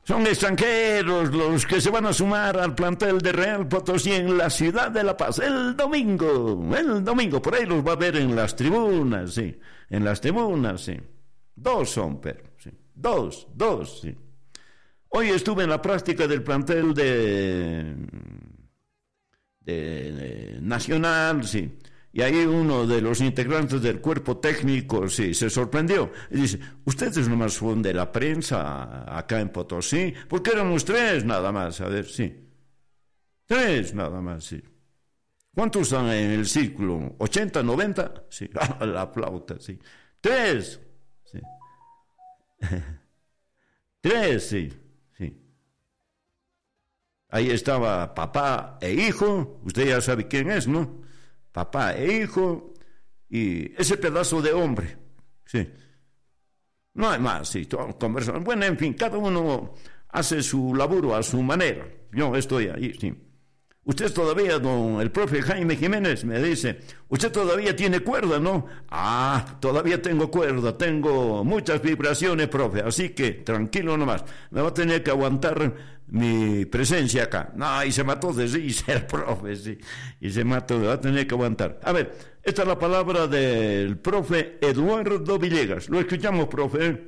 Son extranjeros los que se van a sumar al plantel de Real Potosí en la ciudad de La Paz el domingo, por ahí los va a ver en las tribunas, sí, sí. 2 son, pero, sí, 2, sí. Hoy estuve en la práctica del plantel de Nacional, sí. Y ahí uno de los integrantes del cuerpo técnico, sí, se sorprendió. Y dice, ustedes nomás son de la prensa acá en Potosí, porque éramos 3 nada más, a ver, sí. 3 nada más, sí. ¿Cuántos están en el círculo? ¿80, 90? Sí, la flauta, sí. 3, sí. 3, sí. Ahí estaba papá e hijo, usted ya sabe quién es, ¿no? Papá e hijo, y ese pedazo de hombre, sí. No hay más, sí, conversación. Bueno, en fin, cada uno hace su laburo a su manera. Yo estoy ahí, sí. Usted todavía, el profe Jaime Jiménez me dice, usted todavía tiene cuerda, ¿no? Todavía tengo cuerda, tengo muchas vibraciones, profe, así que tranquilo nomás, me va a tener que aguantar mi presencia acá. No, y se mató de risa el profe, sí, y se mató, me va a tener que aguantar. A ver, esta es la palabra del profe Eduardo Villegas. Lo escuchamos, profe.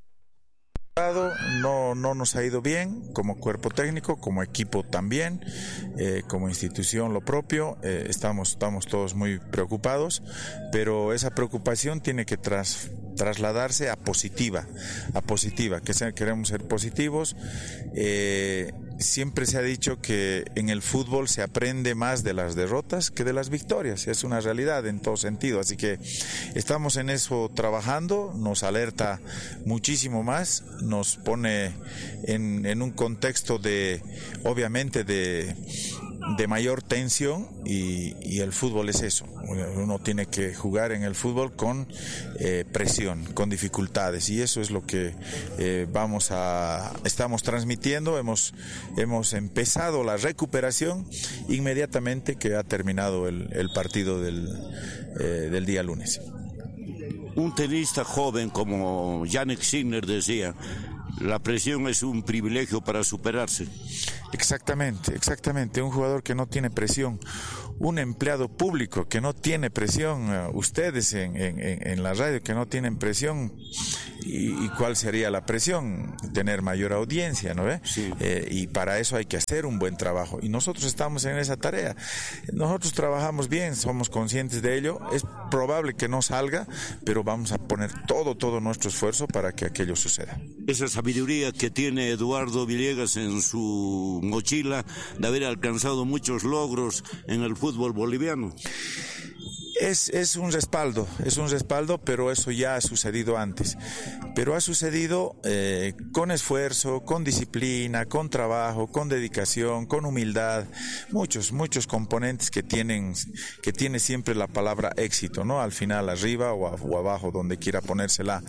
No nos ha ido bien como cuerpo técnico, como equipo también, como institución lo propio. Estamos todos muy preocupados, pero esa preocupación tiene que trasladarse a positiva, que queremos ser positivos. Siempre se ha dicho que en el fútbol se aprende más de las derrotas que de las victorias, es una realidad en todo sentido, así que estamos en eso trabajando, nos alerta muchísimo más, nos pone en un contexto obviamente de mayor tensión, y el fútbol es eso, uno tiene que jugar en el fútbol con presión, con dificultades, y eso es lo que estamos transmitiendo. Hemos empezado la recuperación inmediatamente que ha terminado el partido del día lunes. Un tenista joven como Jannik Sinner decía, la presión es un privilegio para superarse. Exactamente, un jugador que no tiene presión, un empleado público que no tiene presión, ustedes en la radio que no tienen presión, ¿y cuál sería la presión? Tener mayor audiencia, ¿no ve? Sí. Y para eso hay que hacer un buen trabajo, y nosotros estamos en esa tarea. Nosotros trabajamos bien, somos conscientes de ello, es probable que no salga, pero vamos a poner todo nuestro esfuerzo para que aquello suceda. Esa sabiduría que tiene Eduardo Villegas en su mochila de haber alcanzado muchos logros en el fútbol boliviano. Es un respaldo, pero eso ya ha sucedido antes. Pero ha sucedido con esfuerzo, con disciplina, con trabajo, con dedicación, con humildad, muchos componentes que tiene siempre la palabra éxito, ¿no? Al final, arriba o abajo, donde quiera ponérsela,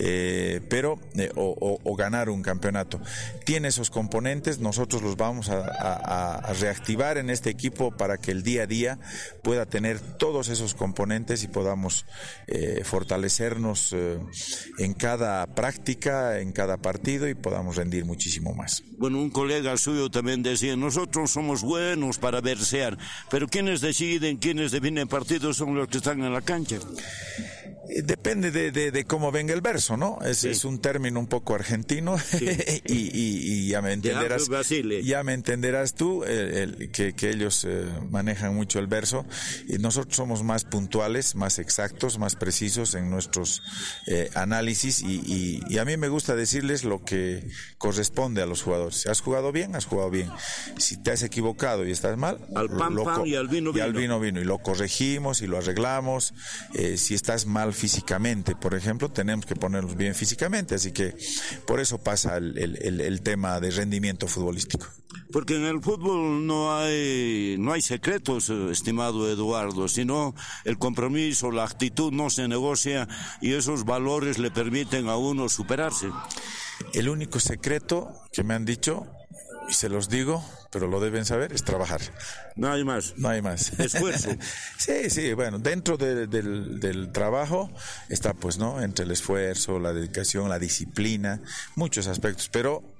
o ganar un campeonato. Tiene esos componentes, nosotros los vamos a reactivar en este equipo para que el día a día pueda tener todos esos componentes y podamos fortalecernos en cada práctica, en cada partido, y podamos rendir muchísimo más. Bueno, un colega suyo también decía, nosotros somos buenos para versear, pero quienes deciden, quienes definen partidos son los que están en la cancha. Depende de cómo venga el verso, ¿no? Es un término un poco argentino, sí. y ya me entenderás tú que ellos manejan mucho el verso, y nosotros somos más puntuales, más exactos, más precisos en nuestros análisis, y a mí me gusta decirles lo que corresponde a los jugadores. ¿Has jugado bien? Has jugado bien. Si te has equivocado y estás mal, al pan y al vino y lo corregimos y lo arreglamos. Si estás mal físicamente, por ejemplo, tenemos que ponernos bien físicamente, así que por eso pasa el tema de rendimiento futbolístico. Porque en el fútbol no hay secretos, estimado Eduardo, sino el compromiso, la actitud no se negocia, y esos valores le permiten a uno superarse. El único secreto que me han dicho, y se los digo, pero lo deben saber, es trabajar. No hay más. Esfuerzo. Sí, bueno, dentro del trabajo está, pues, ¿no? Entre el esfuerzo, la dedicación, la disciplina, muchos aspectos, pero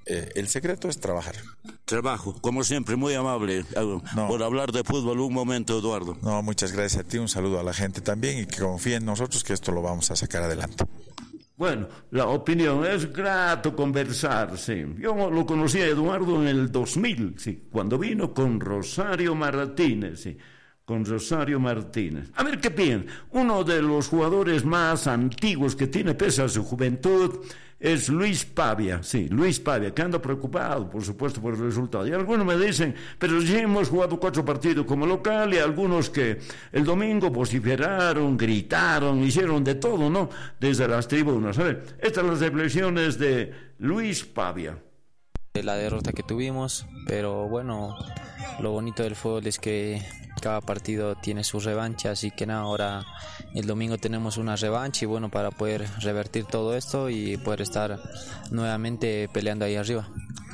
el secreto es trabajar. Trabajo, como siempre, muy amable por hablar de fútbol un momento, Eduardo. No, muchas gracias a ti, un saludo a la gente también y que confíe en nosotros que esto lo vamos a sacar adelante. Bueno, la opinión, es grato conversar, sí. Yo lo conocí a Eduardo en el 2000, sí, cuando vino con Rosario Martínez, sí. Con Rosario Martínez. A ver qué piensa. Uno de los jugadores más antiguos que tiene, pese a su juventud, es Luis Pavia. Sí, Luis Pavia, que anda preocupado, por supuesto, por el resultado. Y algunos me dicen, pero sí hemos jugado 4 partidos como local, y algunos que el domingo vociferaron, gritaron, hicieron de todo, ¿no? Desde las tribunas. A ver, estas son las reflexiones de Luis Pavia. La derrota que tuvimos, pero bueno, lo bonito del fútbol es que cada partido tiene su revancha, así que nada, ahora el domingo tenemos una revancha y bueno, para poder revertir todo esto y poder estar nuevamente peleando ahí arriba.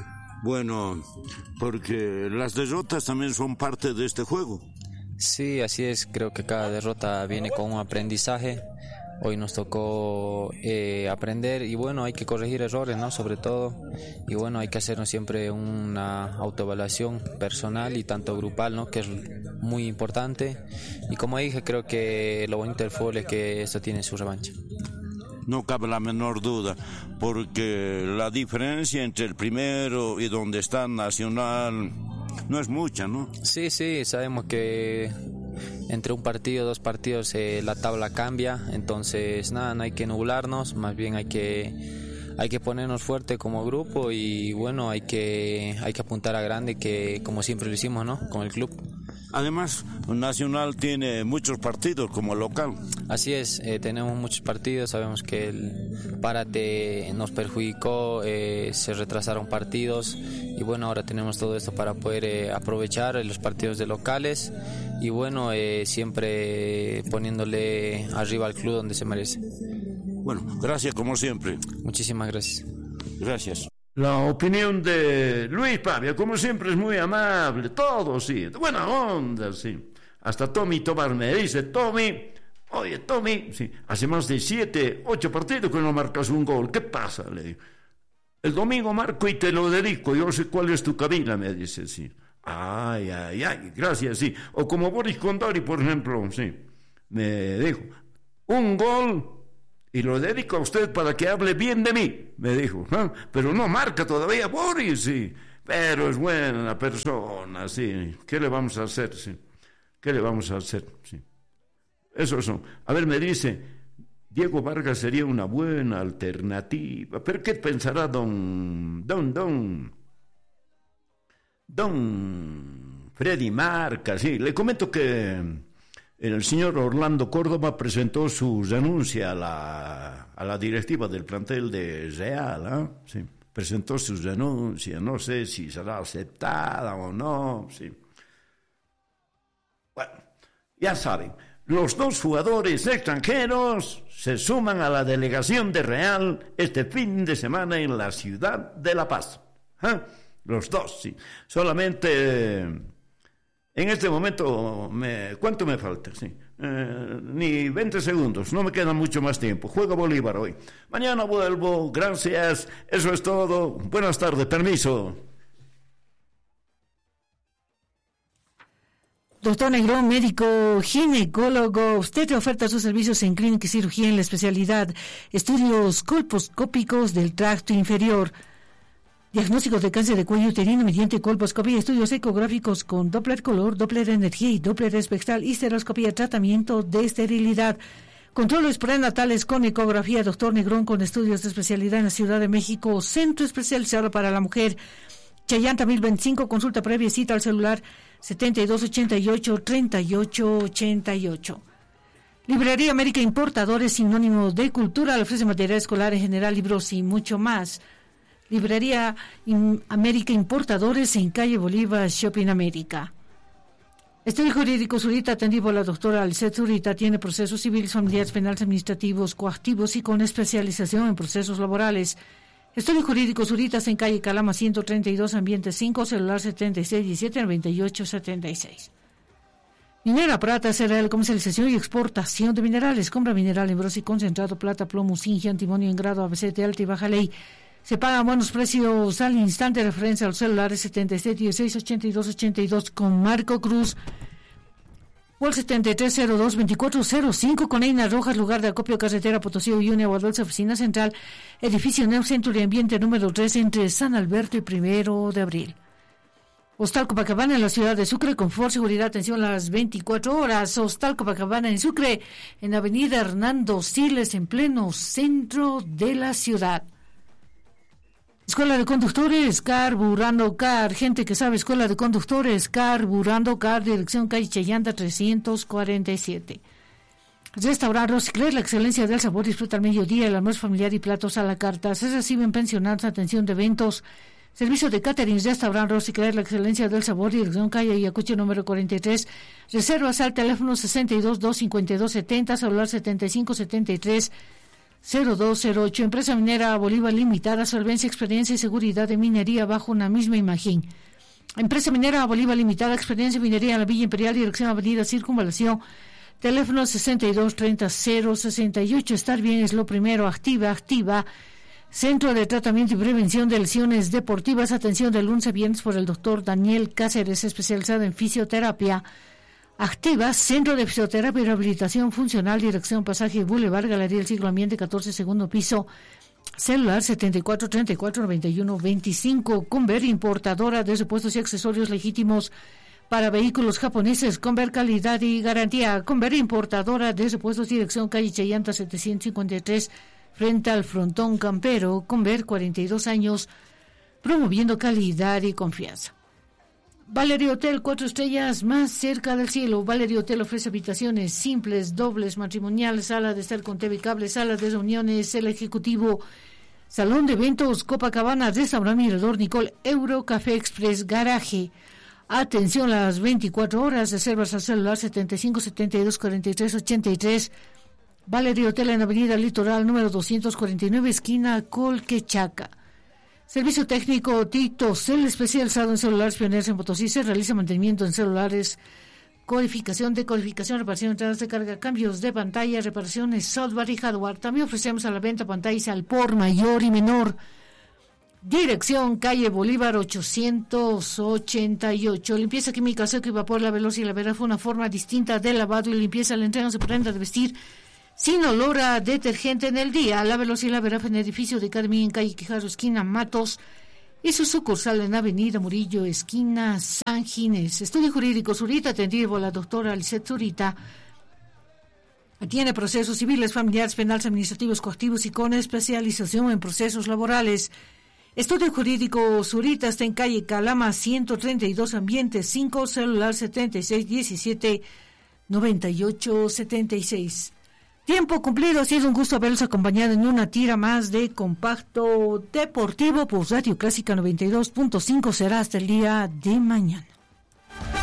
Bueno, porque las derrotas también son parte de este juego. Sí, así es, creo que cada derrota viene con un aprendizaje. Hoy nos tocó aprender y bueno, hay que corregir errores, ¿no? Sobre todo, y bueno, hay que hacernos siempre una autoevaluación personal y tanto grupal, ¿no? Que es muy importante. Y como dije, creo que lo bonito del fútbol es que esto tiene su revancha. No cabe la menor duda, porque la diferencia entre el primero y donde está Nacional no es mucha, ¿no? Sí, sabemos que entre un partido, 2 partidos la tabla cambia, entonces nada, no hay que nublarnos, más bien hay que ponernos fuerte como grupo y bueno, hay que apuntar a grande, que como siempre lo hicimos, ¿no? Con el club. Además, Nacional tiene muchos partidos como local. Así es, tenemos muchos partidos, sabemos que el parate nos perjudicó, se retrasaron partidos y bueno, ahora tenemos todo esto para poder aprovechar los partidos de locales y bueno, siempre poniéndole arriba al club donde se merece. Bueno, gracias como siempre. Muchísimas gracias. Gracias. La opinión de Luis Pavia, como siempre, es muy amable, todo, sí, de buena onda, sí. Hasta Tommy Tobar me dice, Tommy, sí, hace más de 7, 8 partidos que no marcas un gol, ¿qué pasa? Le digo, el domingo marco y te lo dedico, yo sé cuál es tu cabina, me dice, sí. Ay, gracias, sí. O como Boris Condori, por ejemplo, sí, me dijo, un gol y lo dedico a usted para que hable bien de mí, me dijo, ¿no? Pero no marca todavía Boris, sí, pero es buena persona, sí, ¿qué le vamos a hacer, sí? ¿Qué le vamos a hacer, sí? Eso son. A ver, me dice, Diego Vargas sería una buena alternativa, pero ¿qué pensará don Freddy Marca? Sí, le comento que el señor Orlando Córdoba presentó su renuncia a la directiva del plantel de Real, ¿eh? Sí, presentó su renuncia, no sé si será aceptada o no, sí. Bueno, ya saben, los 2 jugadores extranjeros se suman a la delegación de Real este fin de semana en la ciudad de La Paz. ¿Eh? Los 2, sí. Solamente en este momento, ¿cuánto me falta? Sí. Ni 20 segundos, no me queda mucho más tiempo. Juega Bolívar hoy. Mañana vuelvo, gracias, eso es todo. Buenas tardes, permiso. Doctor Negrón, médico ginecólogo, usted oferta sus servicios en clínica y cirugía en la especialidad, estudios colposcópicos del tracto inferior, diagnósticos de cáncer de cuello uterino mediante colposcopía, estudios ecográficos con Doppler color, Doppler energía y Doppler espectral, histeroscopía, tratamiento de esterilidad, controles prenatales con ecografía. Doctor Negrón, con estudios de especialidad en la Ciudad de México, centro especializado para la mujer, Chayanta 1025, consulta previa, cita al celular 7288-3888. Librería América Importadores, sinónimo de cultura, le ofrece material escolar en general, libros y mucho más. Librería América Importadores en calle Bolívar, Shopping América. Estudio Jurídico Zurita, atendido por la doctora Alicet Zurita, tiene procesos civiles, familiares, penales, administrativos, coactivos y con especialización en procesos laborales. Estudio Jurídico Zuritas en calle Calama 132, ambiente 5, celular 7617-9876. Minera Prata, cereal, comercialización y exportación de minerales. Compra mineral en bronce y concentrado, plata, plomo, zinc, antimonio en grado ABC de alta y baja ley. Se pagan buenos precios al instante. Referencia a los celulares 77 16 82 82 con Marco Cruz. O el 7302 2405 con Eina Rojas, lugar de acopio carretera Potosí Uyuni, Aguadulce, oficina central, edificio Neo Centro y Ambiente número 3 entre San Alberto y 1 de Abril. Hostal Copacabana en la ciudad de Sucre, confort, seguridad, atención las 24 horas. Hostal Copacabana en Sucre, en avenida Hernando Siles, en pleno centro de la ciudad. Escuela de Conductores, Carburando Car, gente que sabe, Escuela de Conductores, Carburando Car, dirección calle Chayanta 347. Restaurante Rosicler, la excelencia del sabor, disfruta al mediodía, el almuerzo familiar y platos a la carta. Se reciben pensionados, atención de eventos, servicio de catering. Restaurante Rosicler, la excelencia del sabor, dirección calle Ayacucho número 43. Reservas al teléfono 62 252 70, celular 75 73 0208. Empresa minera Bolívar Limitada, solvencia, experiencia y seguridad de minería bajo una misma imagen. Empresa minera Bolívar Limitada, experiencia en minería en la Villa Imperial, dirección avenida Circunvalación, teléfono 62 30 068. Estar bien es lo primero. Activa. Centro de Tratamiento y Prevención de Lesiones Deportivas, atención de lunes a viernes por el doctor Daniel Cáceres, especializado en fisioterapia. Activa, Centro de Fisioterapia y Rehabilitación Funcional, dirección Pasaje Boulevard, Galería del Siglo Ambiente 14, segundo piso, celular 74 34 91 25. Conver, importadora de repuestos y accesorios legítimos para vehículos japoneses. Conver, calidad y garantía. Conver, importadora de repuestos, dirección calle Chayanta 753, frente al frontón campero. Conver, 42 años, promoviendo calidad y confianza. Valerio Hotel, 4 estrellas más cerca del cielo. Valerio Hotel ofrece habitaciones simples, dobles, matrimoniales, sala de estar con TV y cable, sala de reuniones, el ejecutivo, salón de eventos, Copacabana, restaurante Mirador Nicole, Euro, Café Express, garaje. Atención las 24 horas, reservas al celular 75 72 43 83. Valerio Hotel en Avenida Litoral número 249, esquina Colquechaca. Servicio técnico Tito Cel, especializado en celulares pioneros en Potosí. Se realiza mantenimiento en celulares, codificación, decodificación, reparación, entradas de carga, cambios de pantalla, reparaciones, software y hardware. También ofrecemos a la venta pantallas al por mayor y menor. Dirección calle Bolívar 888. Limpieza química, seco y vapor, la veloz y la vera fue una forma distinta de lavado y limpieza. La entrega se prenda de vestir sin olor a detergente en el día. La velocidad y la verafa en el edificio de Carmen en calle Quijaro, esquina Matos, y su sucursal en avenida Murillo, esquina San Ginés. Estudio Jurídico Zurita, atendido por la doctora Lisette Zurita. Tiene procesos civiles, familiares, penales, administrativos, coactivos y con especialización en procesos laborales. Estudio Jurídico Zurita está en calle Calama 132, ambiente 5, celular 76 17 98 76. Tiempo cumplido, ha sido un gusto haberlos acompañado en una tira más de Compacto Deportivo por Radio Clásica 92.5. Será hasta el día de mañana.